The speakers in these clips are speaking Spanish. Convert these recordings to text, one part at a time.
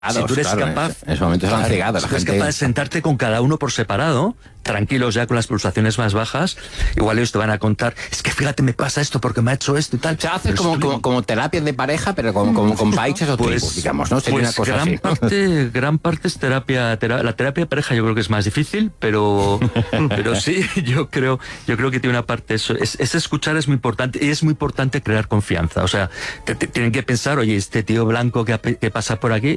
Si tú eres capaz, en ese momento se han cegado. Si tú eres capaz de sentarte con cada uno por separado, tranquilos ya con las pulsaciones más bajas, igual ellos te van a contar, es que fíjate, me pasa esto porque me ha hecho esto y tal. Se hace como terapia de pareja, pero con países o tribus, digamos, ¿no? Sería una cosa gran parte es terapia. La terapia de pareja yo creo que es más difícil, pero sí, yo creo que tiene una parte eso. Es escuchar es muy importante, y es muy importante crear confianza. O sea, tienen que pensar, oye, este tío blanco que pasa por aquí,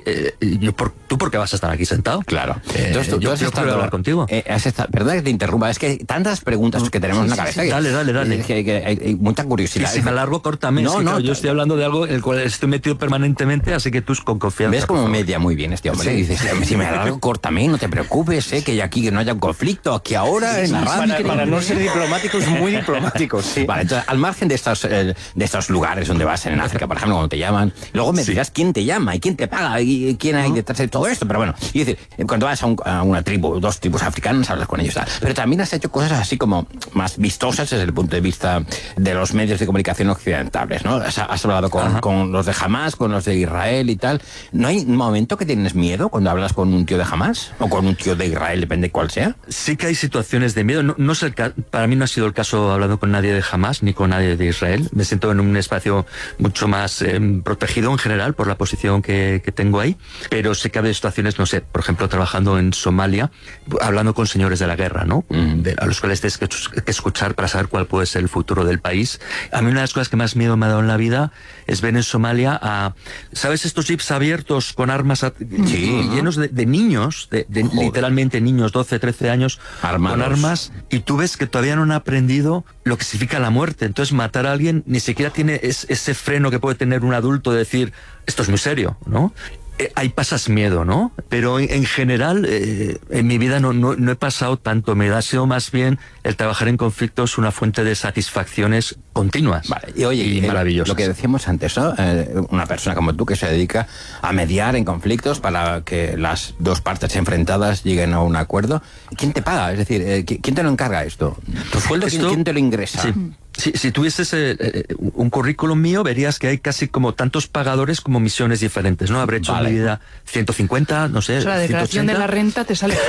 ¿tú por qué vas a estar aquí sentado? Claro. Entonces, yo quiero hablar contigo. Perdón que te interrumpa, es que hay tantas preguntas que tenemos en la cabeza. Dale. Que hay mucha curiosidad. Si me alargo, córtame. No, yo estoy hablando de algo en el cual estoy metido permanentemente, así que tú con confianza. ¿Ves cómo media muy bien este hombre? Dices, si me alargo, córtame, no te preocupes, que aquí que no haya un conflicto, aquí ahora, en la radio. Para no ser diplomáticos, muy diplomáticos, sí. Vale, entonces, al margen de estos lugares donde vas en África, por ejemplo, cuando te llaman, luego me dirás quién te llama y quién te paga y quién hay detrás de todo esto, pero bueno, y decir, cuando vas a una tribu, dos tribus africanas, hablas con ellos, pero también has hecho cosas así como más vistosas desde el punto de vista de los medios de comunicación occidentales, ¿no? Has hablado con los de Hamas, con los de Israel y tal. ¿No hay un momento que tienes miedo cuando hablas con un tío de Hamas o con un tío de Israel, depende cuál sea? Sí que hay situaciones de miedo. No es para mí no ha sido el caso hablando con nadie de Hamas ni con nadie de Israel. Me siento en un espacio mucho más protegido en general por la posición que tengo ahí, pero sí que ha habido situaciones, no sé, por ejemplo, trabajando en Somalia, hablando con señores de la guerra, ¿no? A los cuales tienes que escuchar para saber cuál puede ser el futuro del país. A mí una de las cosas que más miedo me ha dado en la vida es ver en Somalia ¿sabes estos jeeps abiertos con armas llenos de niños, literalmente niños, 12, 13 años, armados, con armas, y tú ves que todavía no han aprendido lo que significa la muerte? Entonces matar a alguien ni siquiera tiene ese freno que puede tener un adulto de decir, esto es muy serio, ¿no? Ahí pasas miedo, ¿no? Pero en general, en mi vida no he pasado tanto. Me ha sido más bien el trabajar en conflictos una fuente de satisfacciones continuas. Vale. Y maravillosas. Lo que decíamos antes, ¿no? Una persona como tú que se dedica a mediar en conflictos para que las dos partes enfrentadas lleguen a un acuerdo. ¿Quién te paga? Es decir, ¿quién te lo encarga esto? ¿Tu sueldo? ¿Quién te lo ingresa? Sí. Si tuvieses un currículum mío, verías que hay casi como tantos pagadores como misiones diferentes, ¿no? Habré hecho en mi vida 150, no sé, 180. La declaración de la renta te sale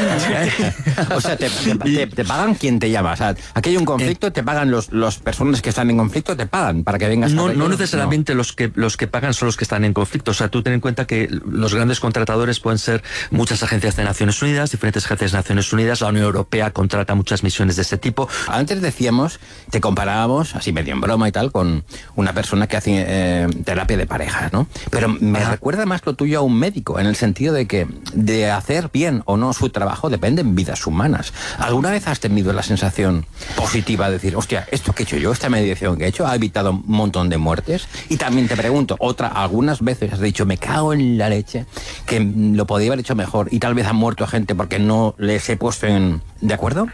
fina. O sea, te pagan quien te llama. O sea, aquí hay un conflicto, te pagan los personas que están en conflicto, te pagan para que vengas. No necesariamente los que pagan son los que están en conflicto. O sea, tú ten en cuenta que los grandes contratadores pueden ser muchas agencias de Naciones Unidas, diferentes agencias de Naciones Unidas. La Unión Europea contrata muchas misiones de ese tipo. Antes decíamos, te comparábamos, así medio en broma y tal, con una persona que hace terapia de pareja, ¿no? Pero me recuerda más lo tuyo a un médico, en el sentido de que de hacer bien o no su trabajo dependen vidas humanas. ¿Alguna vez has tenido la sensación positiva de decir, hostia, esto que he hecho yo, esta mediación que he hecho, ha evitado un montón de muertes? Y también te pregunto, algunas veces has dicho, me cago en la leche, que lo podía haber hecho mejor y tal vez han muerto gente porque no les he puesto ¿de acuerdo?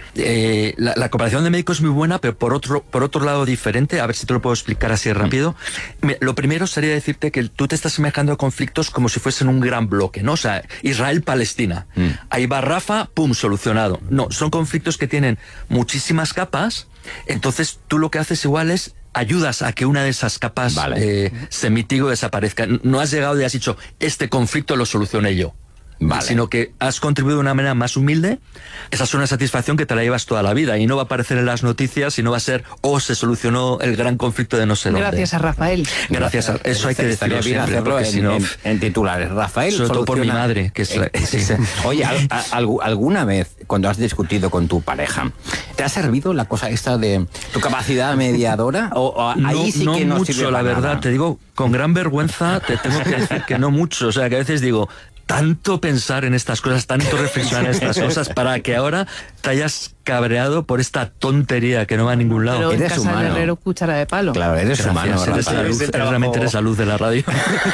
La comparación de médicos es muy buena, pero por otro lado diferente, a ver si te lo puedo explicar así rápido. Lo primero sería decirte que tú te estás semejando a conflictos como si fuesen un gran bloque, ¿no? O sea, Israel-Palestina. Ahí va Rafa, pum, solucionado. No, son conflictos que tienen muchísimas capas, entonces tú lo que haces igual es ayudas a que una de esas capas se mitigue o desaparezca. No has llegado y has dicho, este conflicto lo solucioné yo. Sino que has contribuido de una manera más humilde. Esa es una satisfacción que te la llevas toda la vida y no va a aparecer en las noticias y no va a ser, se solucionó el gran conflicto de no sé dónde. Gracias a Rafael. Gracias a eso hay que decirlo bien siempre, hacerlo porque si no, en titulares. Rafael sobre todo por mi madre, que es Oye, ¿alguna vez cuando has discutido con tu pareja te ha servido la cosa esta de tu capacidad mediadora? Ahí sí que no mucho, sirve la verdad, te digo con gran vergüenza, te tengo que decir que no mucho. O sea, que a veces digo, tanto pensar en estas cosas, tanto reflexionar en estas cosas para que ahora te hayas cabreado por esta tontería que no va a ningún lado. Pero eres en casa humano. del herrero, cuchara de palo. Claro, eres humano. Realmente eres la luz de la radio.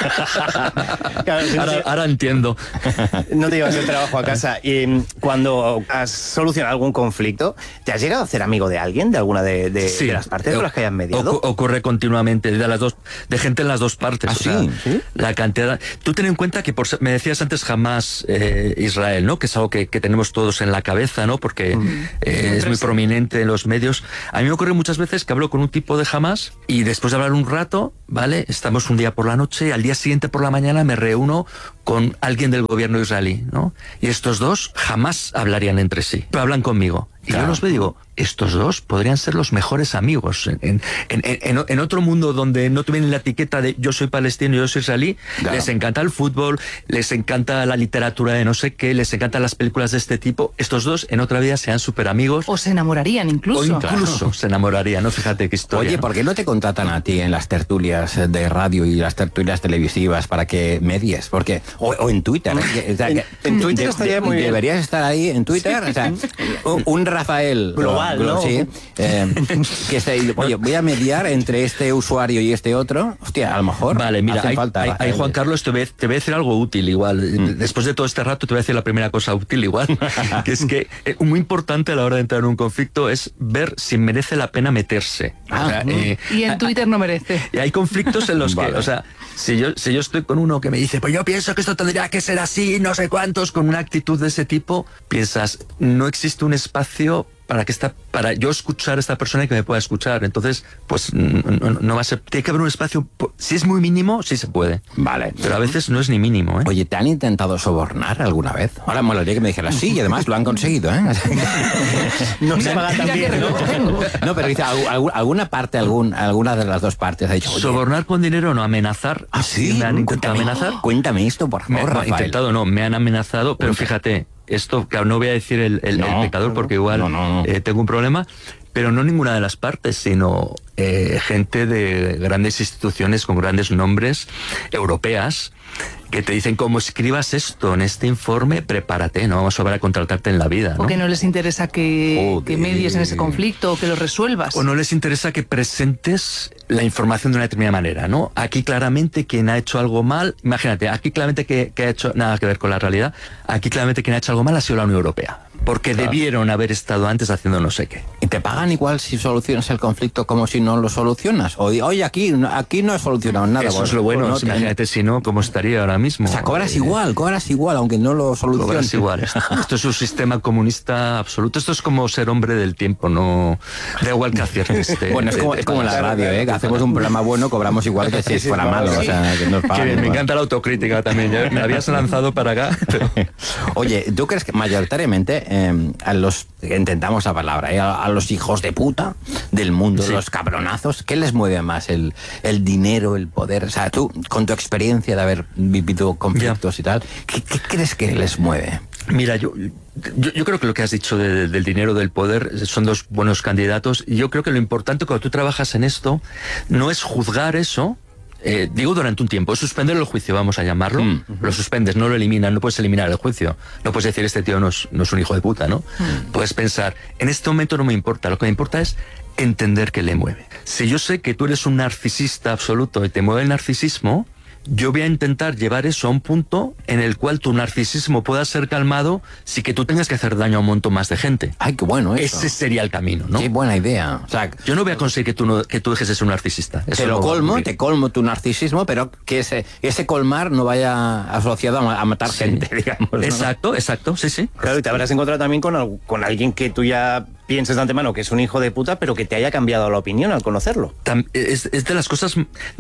Claro, ahora entiendo. No te llevas el trabajo a casa. Y cuando has solucionado algún conflicto, ¿te has llegado a hacer amigo de alguien, de alguna de las partes con las que hayas mediado? Ocurre continuamente, de gente en las dos partes. ¿Sí? La cantidad. Tú ten en cuenta que me decías antes Hamas, Israel, ¿no? Que es algo que tenemos todos en la cabeza, ¿no? Porque es muy prominente en los medios. A mí me ocurre muchas veces que hablo con un tipo de Hamas y después de hablar un rato, ¿vale? Estamos un día por la noche, al día siguiente por la mañana me reúno con alguien del gobierno israelí, ¿no? Y estos dos jamás hablarían entre sí, pero hablan conmigo. Y yo los veo y digo, estos dos podrían ser los mejores amigos. En otro mundo donde no tuvieran la etiqueta de yo soy palestino, yo soy israelí, les encanta el fútbol, les encanta la literatura de no sé qué, les encantan las películas de este tipo. Estos dos en otra vida sean súper amigos. O se enamorarían incluso. O incluso se enamorarían, ¿no? Fíjate qué historia. Oye, ¿no? ¿por qué no te contratan a ti en las tertulias de radio y las tertulias televisivas para que medies? Porque, o en Twitter. En Twitter estaría muy bien. Deberías estar ahí en Twitter. O sea, un Rafael global, ¿no? Sí, que esté ahí, oye, voy a mediar entre este usuario y este otro. Hostia, a lo mejor. Vale, mira, hace falta. Ahí, Juan Carlos, te voy a decir algo útil igual. Después de todo este rato te voy a decir la primera cosa útil igual, que es que muy importante a la hora de entrar en un conflicto es ver si merece la pena meterse. Y en Twitter no merece. Y hay conflictos en los que, o sea, si yo estoy con uno que me dice, pues yo pienso que esto tendría que ser así, no sé cuántos, con una actitud de ese tipo, piensas, no existe un espacio para yo escuchar a esta persona y que me pueda escuchar. Entonces, pues no va a ser, tiene que haber un espacio, si es muy mínimo, sí se puede. Vale. Pero a veces no es ni mínimo, ¿eh? Oye, ¿te han intentado sobornar alguna vez? Ahora me molaría que me dijeras sí, y además lo han conseguido, ¿eh? No se paga tan bien, ¿no? No, pero dice, alguna parte, alguna de las dos partes ha dicho, oye, sobornar con dinero, no, amenazar. ¿ah, sí? ¿Me han intentado amenazar? Cuéntame esto, por favor, Rafael. Intentado, no, me han amenazado, pero fíjate, esto, claro, no voy a decir el pecador porque igual tengo un problema, pero no ninguna de las partes, sino gente de grandes instituciones con grandes nombres europeas que te dicen, como escribas esto en este informe, prepárate, no vamos a volver a contratarte en la vida, ¿no? O que no les interesa que medies en ese conflicto o que lo resuelvas. O no les interesa que presentes la información de una determinada manera, ¿no? Aquí claramente quien ha hecho algo mal, imagínate, aquí claramente que ha hecho nada que ver con la realidad, aquí claramente quien ha hecho algo mal ha sido la Unión Europea. Porque debieron haber estado antes haciendo no sé qué. ¿Y te pagan igual si solucionas el conflicto como si no lo solucionas? Oye, aquí no he solucionado nada. Eso es lo bueno, no, imagínate si no, ¿cómo estaría ahora mismo? O sea, cobras igual, aunque no lo soluciones. Cobras igual. Esto es un sistema comunista absoluto. Esto es como ser hombre del tiempo, no da igual que aciertes. Bueno, es como la radio, ¿eh? Que hacemos un programa bueno, cobramos igual que si fuera malo. O sea, que nos pagan igual. Me encanta la autocrítica también. Ya me habías lanzado para acá. Pero... Oye, ¿tú crees que mayoritariamente a los, intentamos la palabra, a los hijos de puta del mundo, los cabronazos, ¿qué les mueve más? ¿El dinero, el poder? O sea, tú, con tu experiencia de haber vivido conflictos y tal, ¿qué crees que les mueve? Mira, yo creo que lo que has dicho del dinero, del poder, son dos buenos candidatos. Y yo creo que lo importante cuando tú trabajas en esto no es juzgar eso. Digo durante un tiempo, es suspender el juicio, vamos a llamarlo. Lo suspendes, no lo eliminas, no puedes eliminar el juicio. No puedes decir, este tío no es un hijo de puta, ¿no? Puedes pensar, en este momento no me importa, lo que me importa es entender qué le mueve. Si yo sé que tú eres un narcisista absoluto y te mueve el narcisismo, yo voy a intentar llevar eso a un punto en el cual tu narcisismo pueda ser calmado sin que tú tengas que hacer daño a un montón más de gente. Ay, qué bueno eso. Ese sería el camino, ¿no? Qué buena idea. O sea, yo no voy a conseguir que tú dejes de ser un narcisista. Eso te colmo tu narcisismo, pero que ese colmar no vaya asociado a matar gente, digamos, ¿no? Exacto, sí. Claro, y te habrás encontrado también con alguien que tú ya pienses de antemano que es un hijo de puta, pero que te haya cambiado la opinión al conocerlo. Es de las cosas,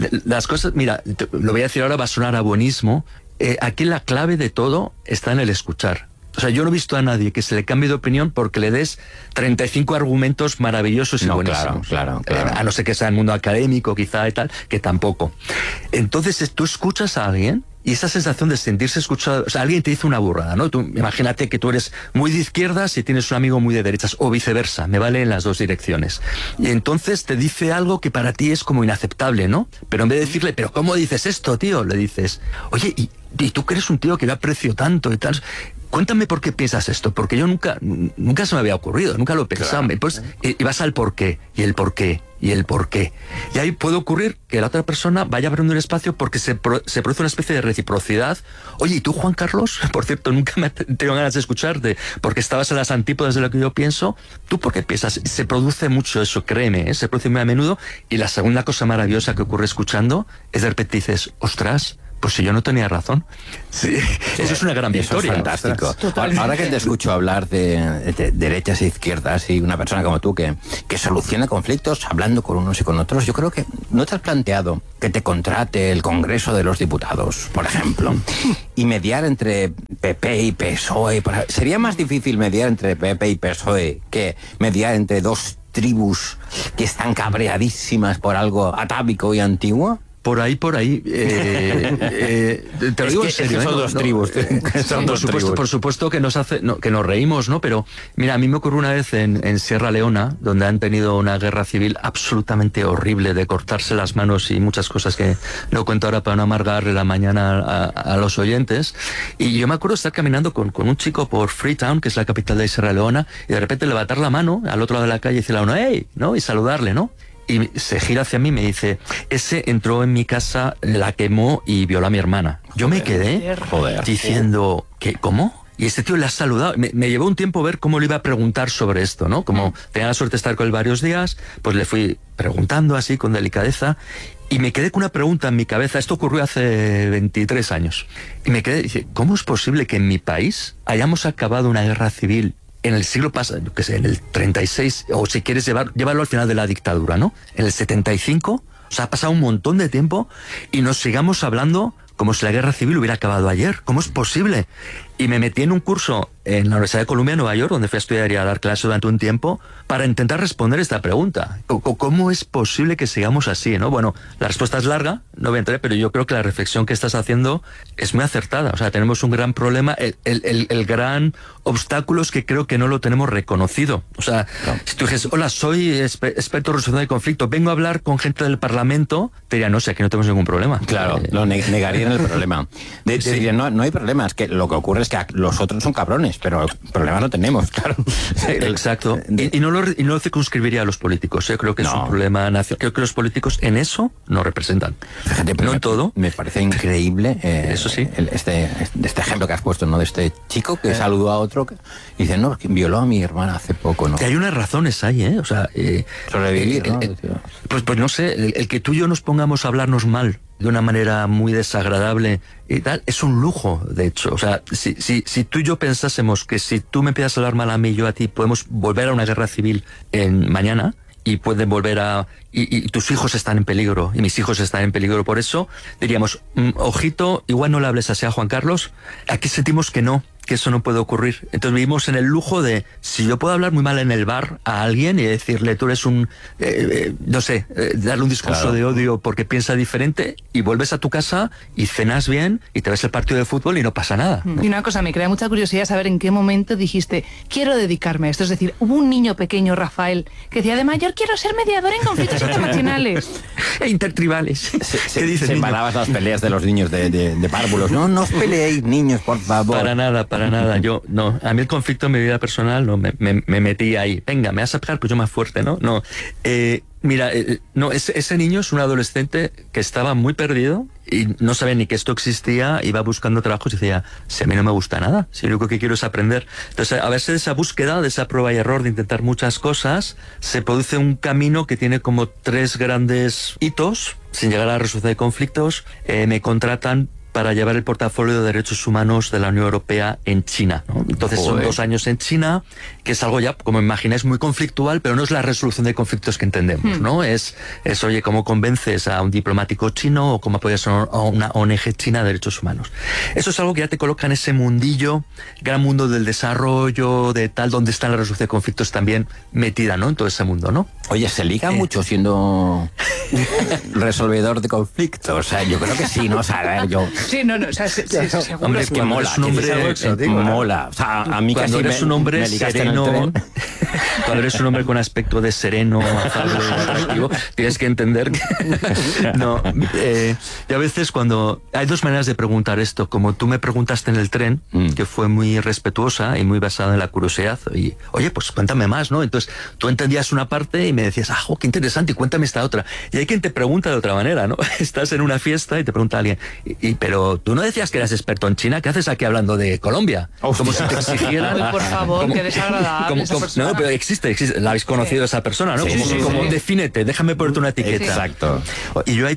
mira, lo voy a decir ahora, va a sonar a buenismo. Aquí la clave de todo está en el escuchar. O sea, yo no he visto a nadie que se le cambie de opinión porque le des 35 argumentos maravillosos y buenísimos. Claro. A no ser que sea el mundo académico, quizá y tal, que tampoco. Entonces, tú escuchas a alguien y esa sensación de sentirse escuchado, o sea, alguien te dice una burrada, ¿no? Tú, imagínate que tú eres muy de izquierdas y tienes un amigo muy de derechas, o viceversa, me vale en las dos direcciones. Y entonces te dice algo que para ti es como inaceptable, ¿no? Pero en vez de decirle, ¿pero cómo dices esto, tío? Le dices, oye, y tú que eres un tío que yo aprecio tanto y tal... Cuéntame por qué piensas esto, porque yo nunca se me había ocurrido, nunca lo he pensado. Claro. Pues, y vas al por qué, y el por qué, y el por qué. Y ahí puede ocurrir que la otra persona vaya abriendo un espacio porque se produce una especie de reciprocidad. Oye, ¿y tú, Juan Carlos? Por cierto, nunca me tengo ganas de escucharte, porque estabas en las antípodas de lo que yo pienso. ¿Tú por qué piensas? Se produce mucho eso, créeme, se produce muy a menudo. Y la segunda cosa maravillosa que ocurre escuchando es de repente dices, ostras, pues si yo no tenía razón. Sí, eso es una gran victoria. Eso es fantástico. Ahora que te escucho hablar de derechas e izquierdas y una persona como tú que soluciona conflictos hablando con unos y con otros, yo creo que no te has planteado que te contrate el Congreso de los Diputados, por ejemplo, y mediar entre PP y PSOE. Sería más difícil mediar entre PP y PSOE que mediar entre dos tribus que están cabreadísimas por algo atávico y antiguo. Por ahí. Te lo digo en serio. Son dos tribus. Por supuesto que nos reímos, ¿no? Pero mira, a mí me ocurrió una vez en Sierra Leona, donde han tenido una guerra civil absolutamente horrible de cortarse las manos y muchas cosas que no cuento ahora para no amargarle la mañana a los oyentes. Y yo me acuerdo estar caminando con un chico por Freetown, que es la capital de Sierra Leona, y de repente levantar la mano al otro lado de la calle y decirle a uno, ¡hey! ¿No? Y saludarle, ¿no? Y se gira hacia mí y me dice, ese entró en mi casa, la quemó y violó a mi hermana. Yo me quedé diciendo, ¿qué? ¿Cómo? Y este tío le ha saludado. Me llevó un tiempo ver cómo le iba a preguntar sobre esto, ¿no? Como tenía la suerte de estar con él varios días, pues le fui preguntando así con delicadeza y me quedé con una pregunta en mi cabeza. Esto ocurrió hace 23 años. Y me quedé, dice, ¿cómo es posible que en mi país hayamos acabado una guerra civil en el siglo pasado, yo qué sé, en el 36, o si quieres llevarlo al final de la dictadura, ¿no? En el 75, o sea, ha pasado un montón de tiempo y nos sigamos hablando como si la guerra civil hubiera acabado ayer. ¿Cómo es posible? Y me metí en un curso en la Universidad de Columbia, en Nueva York, donde fui a estudiar y a dar clases durante un tiempo, para intentar responder esta pregunta. ¿Cómo es posible que sigamos así, no? Bueno, la respuesta es larga, no voy a entrar, pero yo creo que la reflexión que estás haciendo es muy acertada. O sea, tenemos un gran problema. El gran obstáculo es que creo que no lo tenemos reconocido. O sea, si tú dices, hola, soy experto en resolución de conflictos, vengo a hablar con gente del Parlamento, te dirían, no sé, aquí no tenemos ningún problema. Lo negarían el problema. Dirían, no hay problema, es que lo que ocurre es que los otros son cabrones, pero problemas no tenemos, claro. Exacto. Y no lo circunscribiría a los políticos. Yo creo que es un problema nacional. Creo que los políticos en eso no representan. Fíjate, no en todo. Me parece increíble eso sí. Este ejemplo que has puesto, ¿no? De este chico que saludó a otro y dice, no, que violó a mi hermana hace poco, ¿no? Que hay unas razones ahí, ¿eh? O sea, sobrevivir, ¿no? Pues no sé, el que tú y yo nos pongamos a hablarnos mal de una manera muy desagradable y tal, es un lujo, de hecho. O sea, si tú y yo pensásemos que si tú me empiezas a hablar mal a mí, yo a ti, podemos volver a una guerra civil mañana y pueden volver y tus hijos están en peligro y mis hijos están en peligro por eso, diríamos, ojito, igual no le hables así a Juan Carlos. Aquí sentimos que eso no puede ocurrir. Entonces vivimos en el lujo de, si yo puedo hablar muy mal en el bar a alguien y decirle, tú eres darle un discurso de odio porque piensa diferente, y vuelves a tu casa y cenas bien y te ves el partido de fútbol y no pasa nada. Y una cosa, me crea mucha curiosidad saber en qué momento dijiste, quiero dedicarme a esto. Es decir, hubo un niño pequeño, Rafael, que decía, de mayor quiero ser mediador en conflictos internacionales. E intertribales. ¿Qué dices? Separabas las peleas de los niños de párvulos. No os peleéis, niños, por favor. Para nada. Yo, no. A mí el conflicto en mi vida personal, no, me metí ahí. Venga, me vas a pegar, pues yo más fuerte, ¿no? No. Mira, ese niño es un adolescente que estaba muy perdido y no sabía ni que esto existía, iba buscando trabajos y decía, si a mí no me gusta nada, si lo único que quiero es aprender. Entonces, a veces de esa búsqueda, de esa prueba y error, de intentar muchas cosas, se produce un camino que tiene como 3 grandes hitos, sin llegar a la resolución de conflictos. Me contratan para llevar el portafolio de derechos humanos de la Unión Europea en China, ¿no? Entonces son 2 años en China, que es algo ya, como imagináis, muy conflictual, pero no es la resolución de conflictos que entendemos, ¿no? Es oye, ¿cómo convences a un diplomático chino o cómo apoyas a una ONG china de derechos humanos? Eso es algo que ya te coloca en ese mundillo, gran mundo del desarrollo, de tal, donde está la resolución de conflictos también metida, ¿no? En todo ese mundo, ¿no? Oye, ¿se liga mucho siendo resolvedor de conflictos? O sea, yo creo que sí, ¿no? O sea, a ver, yo... Sí, no, o sea, seguro. Hombre, es que mola. Es un hombre exótico, mola. O sea, a mí cuando casi eres un hombre me sereno, cuando eres un hombre con aspecto de sereno, afable, atractivo, tienes que entender que y a veces cuando hay 2 maneras de preguntar esto, como tú me preguntaste en el tren, que fue muy respetuosa y muy basada en la curiosidad, y oye, pues cuéntame más, ¿no? Entonces tú entendías una parte y me decías, qué interesante, y cuéntame esta otra. Y hay quien te pregunta de otra manera, ¿no? Estás en una fiesta y te pregunta alguien, pero tú no decías que eras experto en China, ¿qué haces aquí hablando de Colombia? Como si te exigieran... Uy, por favor, qué desagradable esa persona. No, pero existe, la habéis conocido esa persona, ¿no? Como defínete, déjame ponerte una etiqueta. Exacto. Y yo ahí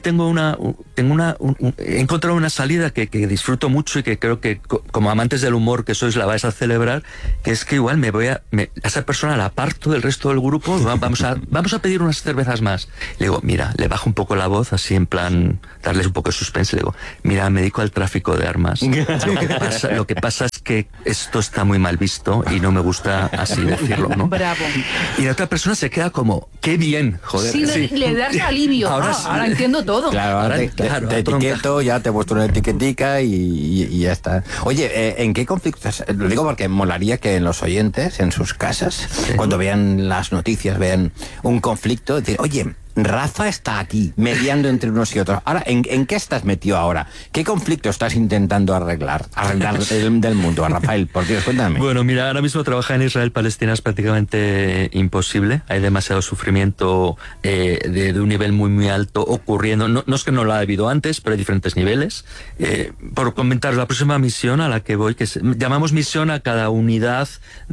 he encontrado una salida que disfruto mucho y que creo que como amantes del humor que sois la vais a celebrar, que es que igual a esa persona la aparto del resto del grupo, vamos a pedir unas cervezas más. Le digo, mira, le bajo un poco la voz, así en plan, darles un poco de suspense, le digo, mira, me dedico al tráfico de armas. Lo que pasa es que esto está muy mal visto y no me gusta así decirlo, ¿no? Bravo. Y la otra persona se queda como, qué bien, joder. Sí, sí. Le das alivio. Ahora entiendo todo. Claro, ahora te etiqueto, ya te he puesto una etiquetica y ya está. Oye, ¿en qué conflictos? Lo digo porque molaría que en los oyentes, en sus casas, cuando vean las noticias, vean un conflicto, decir, oye, Rafa está aquí, mediando entre unos y otros. Ahora, ¿en qué estás metido ahora? ¿Qué conflicto estás intentando arreglar del mundo? Rafael, por Dios, cuéntame. Bueno, mira, ahora mismo trabajar en Israel-Palestina es prácticamente imposible. Hay demasiado sufrimiento de un nivel muy, muy alto ocurriendo. No es que no lo ha habido antes, pero hay diferentes niveles. Por comentaros, la próxima misión a la que voy, llamamos misión a cada unidad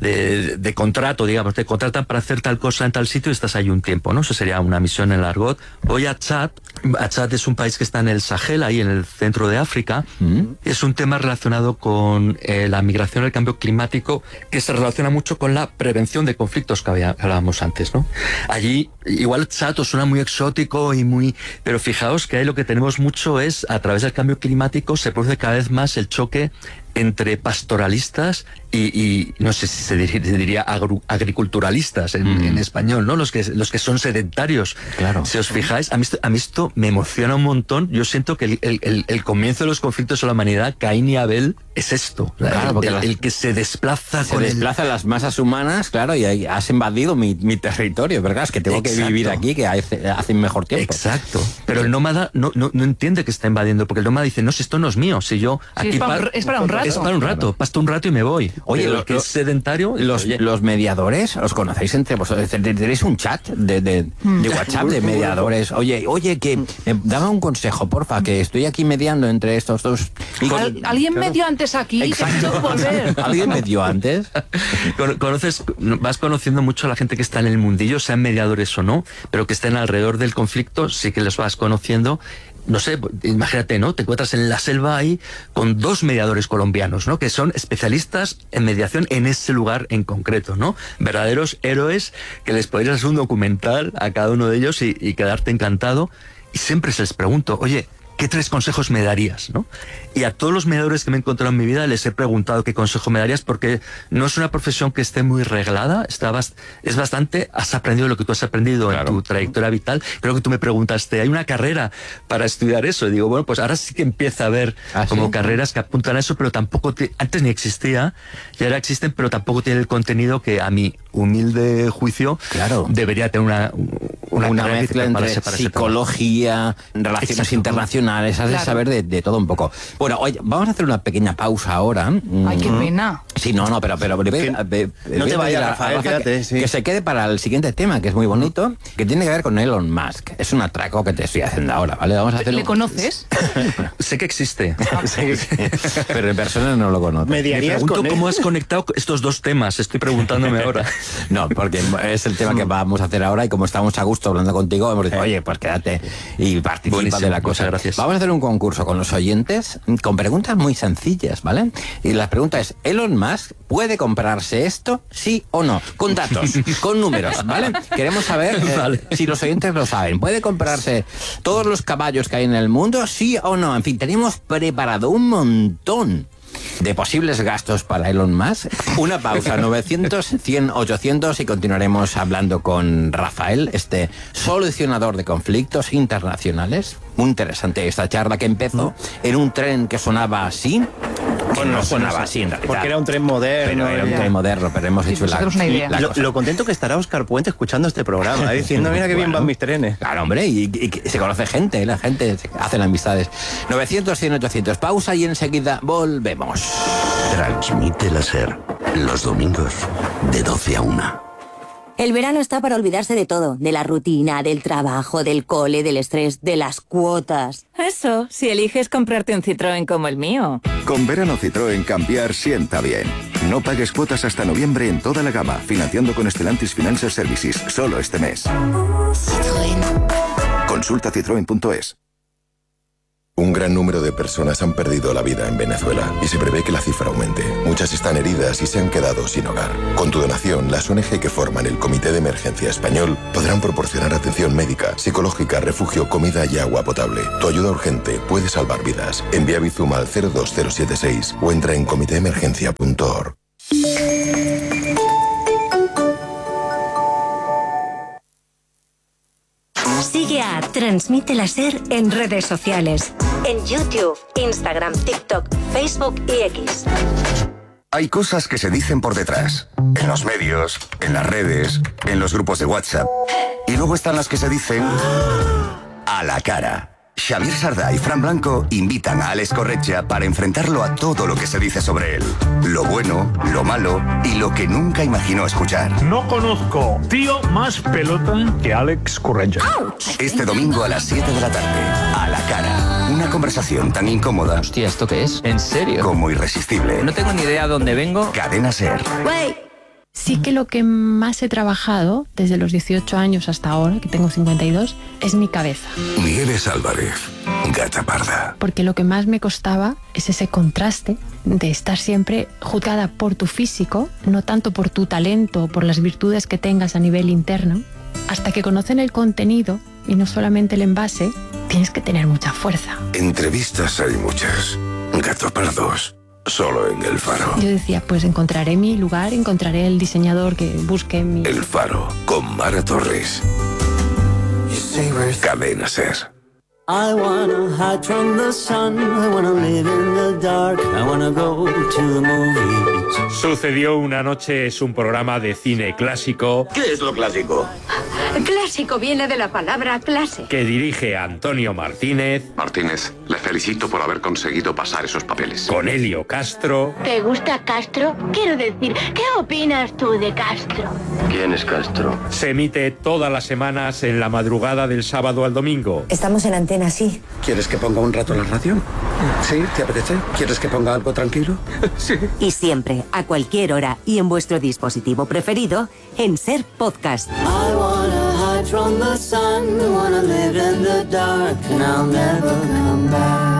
de contrato, digamos. Te contratan para hacer tal cosa en tal sitio y estás ahí un tiempo, ¿no? Eso sería una misión en el argot. Voy a Chad. Chad es un país que está en el Sahel, ahí en el centro de África. Es un tema relacionado con la migración, el cambio climático, que se relaciona mucho con la prevención de conflictos que hablábamos antes, ¿no? Allí, igual Chad os suena muy exótico y pero fijaos que ahí lo que tenemos mucho es, a través del cambio climático, se produce cada vez más el choque entre pastoralistas y no sé si se diría agriculturalistas en español, ¿no? Los que son sedentarios. Claro. Si os fijáis, a mí esto me emociona un montón. Yo siento que el comienzo de los conflictos en la humanidad, Caín y Abel, es esto. Claro, porque el que se desplaza las masas humanas, claro, y ahí has invadido mi territorio, ¿verdad? Es que tengo que vivir aquí, que hace mejor tiempo. Exacto. Pero el nómada no entiende que está invadiendo, porque el nómada dice, no, si esto no es mío, si yo aquí es para un rato. Es para un rato, pasto un rato y me voy. Oye, lo que es sedentario... Los mediadores, ¿os conocéis entre vosotros? ¿Tenéis un chat de WhatsApp de mediadores? Oye, que dame un consejo, porfa, que estoy aquí mediando entre estos dos... ¿Alguien medió antes aquí? Exacto. Volver. ¿Alguien medió antes? Vas conociendo mucho a la gente que está en el mundillo, sean mediadores o no, pero que estén alrededor del conflicto, sí que los vas conociendo. No sé, imagínate, ¿no? Te encuentras en la selva ahí con 2 mediadores colombianos, ¿no? Que son especialistas en mediación en ese lugar en concreto, ¿no? Verdaderos héroes que les podrías hacer un documental a cada uno de ellos y quedarte encantado. Y siempre se les pregunto, oye, ¿qué 3 consejos me darías, no? Y a todos los mediadores que me he encontrado en mi vida les he preguntado qué consejo me darías, porque no es una profesión que esté muy reglada, has aprendido lo que tú has aprendido en tu trayectoria vital. Creo que tú me preguntaste, ¿hay una carrera para estudiar eso? Y digo, bueno, pues ahora sí que empieza a haber carreras que apuntan a eso, pero tampoco, antes ni existía, y ahora existen, pero tampoco tiene el contenido que a mi humilde juicio debería tener una mezcla entre psicología, relaciones internacionales, has de saber de todo un poco. Bueno, oye, vamos a hacer una pequeña pausa ahora. Ay, qué pena. Sí, no, pero no te vayas, Rafael, quédate, que se quede para el siguiente tema, que es muy bonito, que tiene que ver con Elon Musk. Es un atraco que te estoy haciendo ahora, ¿vale? Vamos a hacer ¿Le conoces? Sé que existe. Pero en persona no lo conozco. Me pregunto cómo has conectado estos 2 temas, estoy preguntándome ahora. No, porque es el tema que vamos a hacer ahora y como estamos a gusto hablando contigo, hemos dicho, oye, pues quédate y participa de la cosa. Gracias. Vamos a hacer un concurso con los oyentes con preguntas muy sencillas, ¿vale? Y la pregunta es, ¿Elon Musk puede comprarse esto, sí o no? Con datos, con números, ¿vale? Queremos saber si los oyentes lo saben. ¿Puede comprarse todos los caballos que hay en el mundo, sí o no? En fin, tenemos preparado un montón de posibles gastos para Elon Musk. Una pausa, 900, 100, 800 y continuaremos hablando con Rafael, este solucionador de conflictos internacionales. Muy interesante esta charla que empezó en un tren que sonaba así. Bueno, no sonaba así en realidad. Porque era un tren moderno. Pero era un tren moderno, pero hemos hecho lo contento que estará Óscar Puente escuchando este programa, diciendo, mira qué bien van mis trenes. Claro, hombre, y se conoce gente, la gente hace amistades. 900, 100, 800. Pausa y enseguida volvemos. Transmite la SER los domingos de 12 a 1. El verano está para olvidarse de todo, de la rutina, del trabajo, del cole, del estrés, de las cuotas. Eso, si eliges comprarte un Citroën como el mío. Con verano Citroën cambiar sienta bien. No pagues cuotas hasta noviembre en toda la gama, financiando con Stellantis Financial Services, solo este mes. Citroën. Consulta citroen.es. Un gran número de personas han perdido la vida en Venezuela y se prevé que la cifra aumente. Muchas están heridas y se han quedado sin hogar. Con tu donación, las ONG que forman el Comité de Emergencia Español podrán proporcionar atención médica, psicológica, refugio, comida y agua potable. Tu ayuda urgente puede salvar vidas. Envía Bizum al 02076 o entra en comitéemergencia.org. Sigue a Transmite la SER en redes sociales. En YouTube, Instagram, TikTok, Facebook y X. Hay cosas que se dicen por detrás. En los medios, en las redes, en los grupos de WhatsApp. Y luego están las que se dicen a la cara. Xavier Sardá y Fran Blanco invitan a Alex Corretja para enfrentarlo a todo lo que se dice sobre él. Lo bueno, lo malo y lo que nunca imaginó escuchar. No conozco tío más pelota que Alex Corretja. Este domingo a las 7 de la tarde. A la cara. Una conversación tan incómoda. Hostia, ¿esto qué es? ¿En serio? Como irresistible. No tengo ni idea de dónde vengo. Cadena SER. Sí que lo que más he trabajado desde los 18 años hasta ahora, que tengo 52, es mi cabeza. Nieves Álvarez, Gata Parda. Porque lo que más me costaba es ese contraste de estar siempre juzgada por tu físico, no tanto por tu talento o por las virtudes que tengas a nivel interno. Hasta que conocen el contenido y no solamente el envase, tienes que tener mucha fuerza. Entrevistas hay muchas. Gato Pardos. Solo en El Faro. Yo decía, pues encontraré mi lugar, encontraré el diseñador que busque mi... El Faro, con Mara Torres. Cadena SER. I wanna hide from the sun, I wanna live in the dark, I wanna go to the movies. Sucedió una noche es un programa de cine clásico. ¿Qué es lo clásico? Clásico viene de la palabra clase. Que dirige Antonio Martínez. Martínez, le felicito por haber conseguido pasar esos papeles. Con Helio Castro. ¿Te gusta Castro? Quiero decir, ¿qué opinas tú de Castro? ¿Quién es Castro? Se emite todas las semanas en la madrugada del sábado al domingo. Estamos en Antena, sí. ¿Quieres que ponga un rato la radio? ¿Sí? ¿Te apetece? ¿Quieres que ponga algo tranquilo? Sí. Y siempre, a cualquier hora y en vuestro dispositivo preferido, en SER Podcast. I wanna hide from the sun, I wanna live in the dark, and I'll never come back.